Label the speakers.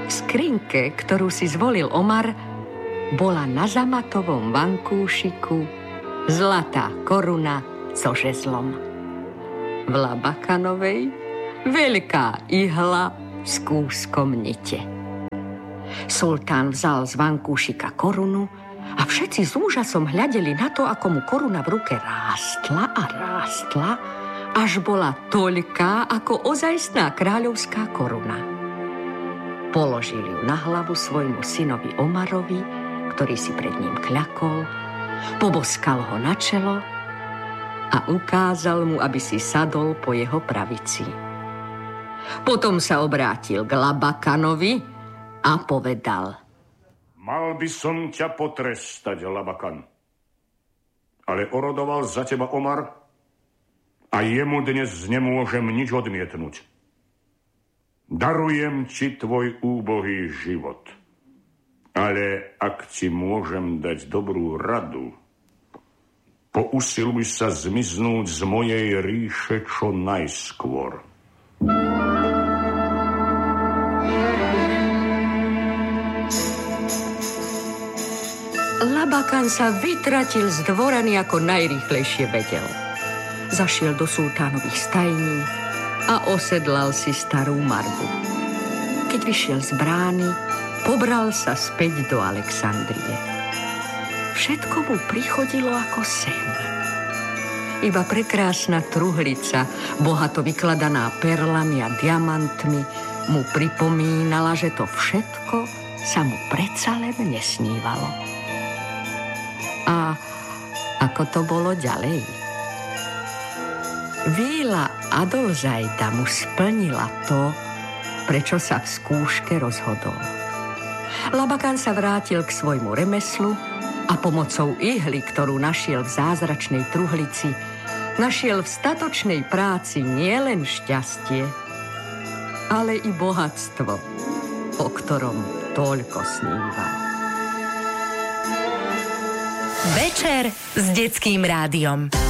Speaker 1: V skrinke, ktorú si zvolil Omar, bola na zamatovom vankúšiku zlatá koruna so žezlom. V Labakanovej veľká ihla s kúskom nite. Sultán vzal z vankúšika korunu a všetci s úžasom hľadeli na to, ako mu koruna v ruke rástla a rástla, až bola toľká ako ozajstná kráľovská koruna. Položil ju na hlavu svojmu synovi Omarovi, ktorý si pred ním kľakol, poboskal ho na čelo a ukázal mu, aby si sadol po jeho pravici. Potom sa obrátil k Labakanovi a povedal:
Speaker 2: Mal by som ťa potrestať, Labakan, ale orodoval za teba Omar a jemu dnes nemôžem nič odmietnúť. Darujem ti tvoj úbohý život, ale ak ti môžem dať dobrú radu, pousiluj sa zmiznúť z mojej ríše čo najskôr.
Speaker 1: Labakan sa vytratil z dvorany, ako najrýchlejšie vedel. Zašiel do sultánových stajní a osedlal si starú marbu. Keď vyšiel z brány, pobral sa späť do Alexandrie. Všetko mu prichodilo ako sen. Iba prekrásna truhlica, bohato vykladaná perlami a diamantmi, mu pripomínala, že to všetko sa mu predsa len nesnívalo. A ako to bolo ďalej? Víla Adolzaida mu splnila to, prečo sa v skúške rozhodol. Labakan sa vrátil k svojmu remeslu a pomocou ihly, ktorú našiel v zázračnej truhlici, našiel v statočnej práci nielen šťastie, ale i bohatstvo, o ktorom toľko sníval.
Speaker 3: Večer s Detským rádiom.